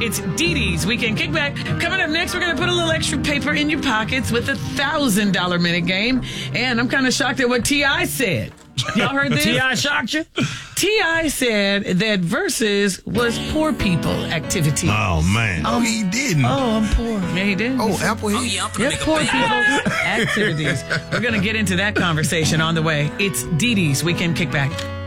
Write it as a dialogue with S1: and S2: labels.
S1: It's Dee Dee's Weekend Kickback. Coming up next, we're going to put a little extra paper in your pockets with a $1,000 minute game. And I'm kind of shocked at what T.I. said. Y'all heard this?
S2: T.I. shocked you?
S1: T.I. said that Versus was poor people activity.
S3: Oh, man.
S4: Oh, he didn't.
S1: Oh, I'm poor. Yeah, he did.
S4: Oh, Apple.
S5: Oh, yeah, I'm gonna
S1: Yeah,
S5: make
S1: poor
S5: a
S1: people activities. We're going to get into that conversation on the way. It's Dee Dee's Weekend Kickback.